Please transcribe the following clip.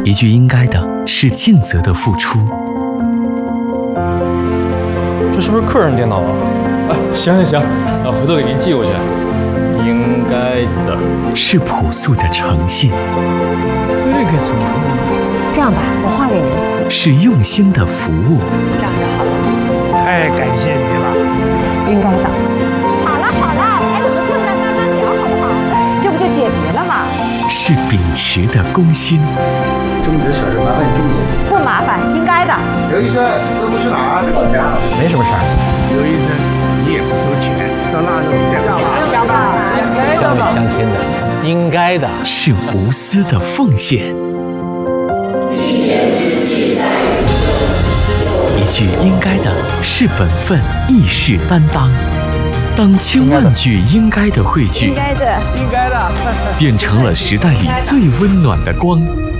一句应该的是尽责的付出。 这是不是客人电脑啊？ 行，回头给您寄过去。应该的是朴素的诚信。 这个组合， 这样吧，我画给您。 是用心的服务。 这样就好了。 太感谢你了。 应该的。好了，哎，我们困难慢慢聊好不好？这不就解决了吗？ 是秉持的公心。 重点小事麻烦你重点。 不麻烦，应该的。 刘医生，这不去哪儿？老家。 没什么事儿。 刘医生，你也不收钱，烧腊肉对吧？ 乡里乡亲的，应该的是无私的奉献。一句应该的是本分，义士担当。当千万句应该的汇聚， 应该的， 变成了时代里最温暖的光。